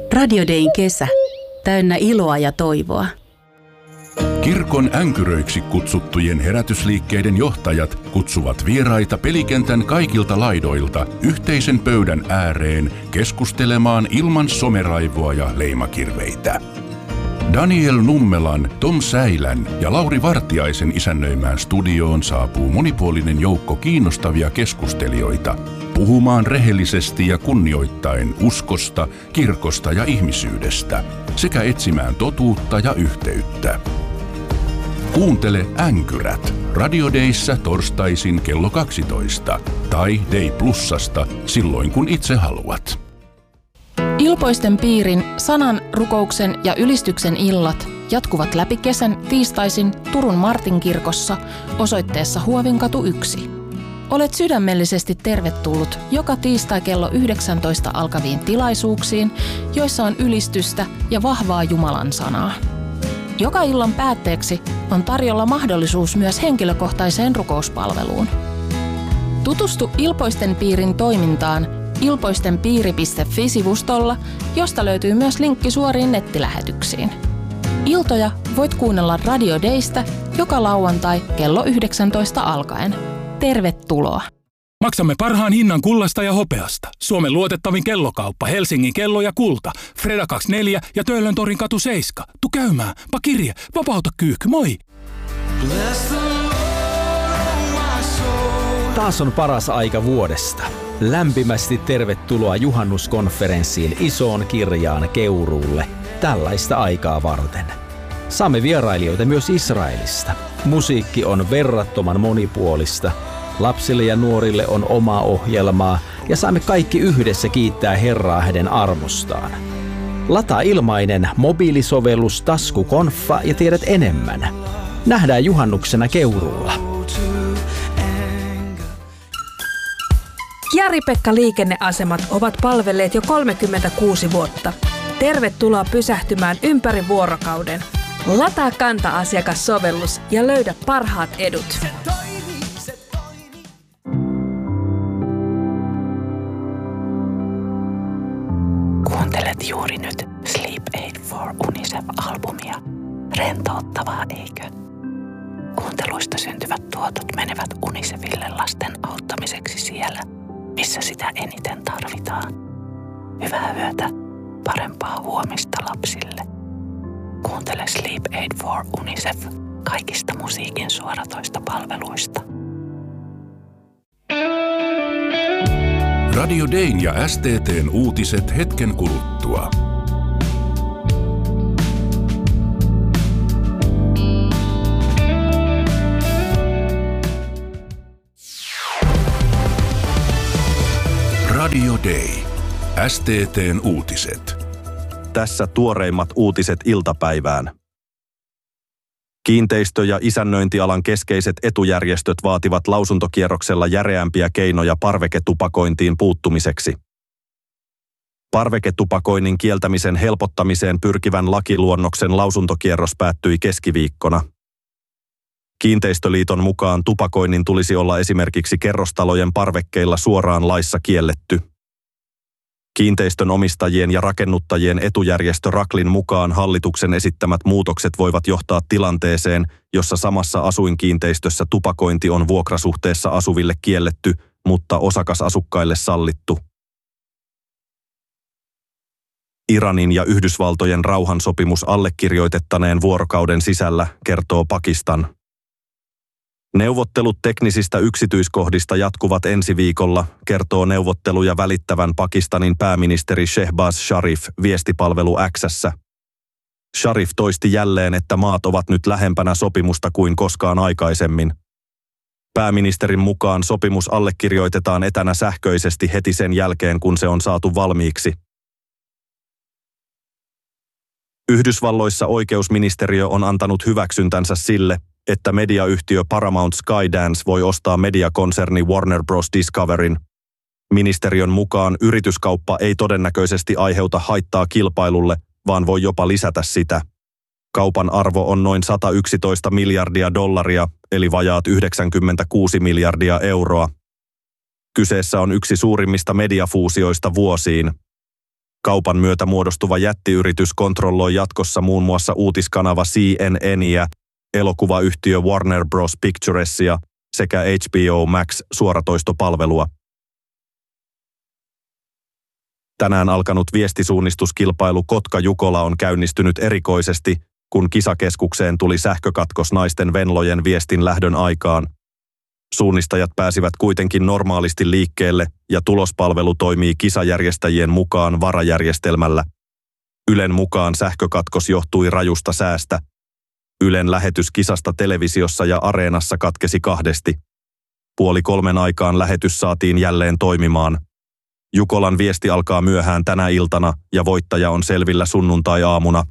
Radio Dayn kesä, täynnä iloa ja toivoa. Kirkon änkyröiksi kutsuttujen herätysliikkeiden johtajat kutsuvat vieraita pelikentän kaikilta laidoilta yhteisen pöydän ääreen keskustelemaan ilman someraivoa ja leimakirveitä. Daniel Nummelan, Tom Säilän ja Lauri Vartiaisen isännöimään studioon saapuu monipuolinen joukko kiinnostavia keskustelijoita puhumaan rehellisesti ja kunnioittaen uskosta, kirkosta ja ihmisyydestä sekä etsimään totuutta ja yhteyttä. Kuuntele Änkyrät Radio Dayssä torstaisin kello 12 tai Day Plusasta silloin kun itse haluat. Ilpoisten piirin, sanan, rukouksen ja ylistyksen illat jatkuvat läpi kesän tiistaisin Turun Martinkirkossa osoitteessa Huovinkatu 1. Olet sydämellisesti tervetullut joka tiistai kello 19 alkaviin tilaisuuksiin, joissa on ylistystä ja vahvaa Jumalan sanaa. Joka illan päätteeksi on tarjolla mahdollisuus myös henkilökohtaiseen rukouspalveluun. Tutustu Ilpoisten piirin toimintaan ilpoistenpiiri.fi-sivustolla, josta löytyy myös linkki suoriin nettilähetyksiin. Iltoja voit kuunnella Radio Daystä joka lauantai kello 19 alkaen. Tervetuloa! Maksamme parhaan hinnan kullasta ja hopeasta. Suomen luotettavin kellokauppa, Helsingin kello ja kulta. Freda 24 ja Töölöntorin katu 7. Tu käymään, pakirje, vapauta kyykky, moi! Taas on paras aika vuodesta. Lämpimästi tervetuloa juhannuskonferenssiin Isoon Kirjaan Keuruulle tällaista aikaa varten. Saamme vierailijoita myös Israelista. Musiikki on verrattoman monipuolista. Lapsille ja nuorille on omaa ohjelmaa ja saamme kaikki yhdessä kiittää Herraa hänen armostaan. Lataa ilmainen mobiilisovellus Taskukonfa ja tiedät enemmän. Nähdään juhannuksena Keuruulla. Jari-Pekka liikenneasemat ovat palvelleet jo 36 vuotta. Tervetuloa pysähtymään ympäri vuorokauden. Lataa Kanta-asiakassovellus ja löydä parhaat edut. Kuuntelet juuri nyt Sleep Aid for UNICEF-albumia. Rentouttavaa, eikö? Kuunteluista syntyvät tuotot menevät UNICEFille lasten auttamiseksi siellä, missä sitä eniten tarvitaan. Hyvää yötä, parempaa huomista lapsille. Kuuntele Sleep Aid for UNICEF kaikista musiikin suoratoista palveluista. Radio Dayn ja STT:n uutiset hetken kuluttua. Radio Day. STT:n uutiset. Tässä tuoreimmat uutiset iltapäivään. Kiinteistö- ja isännöintialan keskeiset etujärjestöt vaativat lausuntokierroksella järeämpiä keinoja parveketupakointiin puuttumiseksi. Parveketupakoinnin kieltämisen helpottamiseen pyrkivän lakiluonnoksen lausuntokierros päättyi keskiviikkona. Kiinteistöliiton mukaan tupakoinnin tulisi olla esimerkiksi kerrostalojen parvekkeilla suoraan laissa kielletty. Kiinteistön omistajien ja rakennuttajien etujärjestö Raklin mukaan hallituksen esittämät muutokset voivat johtaa tilanteeseen, jossa samassa asuinkiinteistössä tupakointi on vuokrasuhteessa asuville kielletty, mutta osakasasukkaille sallittu. Iranin ja Yhdysvaltojen rauhansopimus allekirjoitettaneen vuorokauden sisällä, kertoo Pakistan. Neuvottelut teknisistä yksityiskohdista jatkuvat ensi viikolla, kertoo neuvotteluja välittävän Pakistanin pääministeri Shehbaz Sharif viestipalvelu X:ssä. Sharif toisti jälleen, että maat ovat nyt lähempänä sopimusta kuin koskaan aikaisemmin. Pääministerin mukaan sopimus allekirjoitetaan etänä sähköisesti heti sen jälkeen, kun se on saatu valmiiksi. Yhdysvalloissa oikeusministeriö on antanut hyväksyntänsä sille, että mediayhtiö Paramount Skydance voi ostaa mediakonserni Warner Bros. Discoveryn. Ministeriön mukaan yrityskauppa ei todennäköisesti aiheuta haittaa kilpailulle, vaan voi jopa lisätä sitä. Kaupan arvo on noin $111 miljardia, eli vajaat 96 miljardia euroa. Kyseessä on yksi suurimmista mediafuusioista vuosiin. Kaupan myötä muodostuva jättiyritys kontrolloi jatkossa muun muassa uutiskanava CNN:iä, elokuvayhtiö Warner Bros. Picturesia sekä HBO Max suoratoistopalvelua. Tänään alkanut viestisuunnistuskilpailu Kotka-Jukola on käynnistynyt erikoisesti, kun kisakeskukseen tuli sähkökatkos naisten venlojen viestin lähdön aikaan. Suunnistajat pääsivät kuitenkin normaalisti liikkeelle ja tulospalvelu toimii kisajärjestäjien mukaan varajärjestelmällä. Ylen mukaan sähkökatkos johtui rajusta säästä. Ylen lähetys kisasta televisiossa ja areenassa katkesi 2. 2:30 aikaan lähetys saatiin jälleen toimimaan. Jukolan viesti alkaa myöhään tänä iltana ja voittaja on selvillä sunnuntai-aamuna.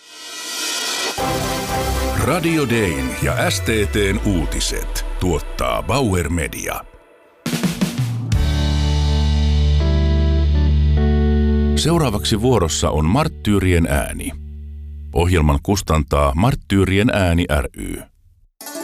Radio Dayn ja STT:n uutiset tuottaa Bauer Media. Seuraavaksi vuorossa on Marttyyrien ääni. Ohjelman kustantaa Marttyyrien ääni ry.